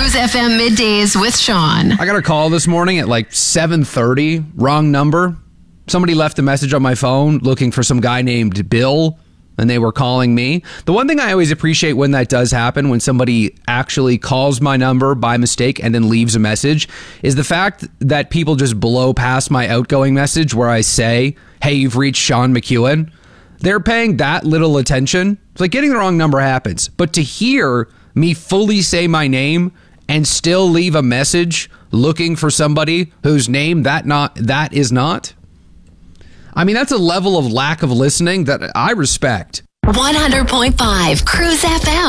Cruise FM Middays with Sean. I got a call this morning at like 7:30. Wrong number. Somebody left a message on my phone looking for some guy named Bill, and they were calling me. The one thing I always appreciate when that does happen, when somebody actually calls my number by mistake and then leaves a message, is the fact that people just blow past my outgoing message where I say, hey, you've reached Sean McEwen. They're paying that little attention. It's like getting the wrong number happens. But to hear me fully say my name and still leave a message looking for somebody whose name that is not, I mean, that's a level of lack of listening that I respect. 100.5 Cruise FM.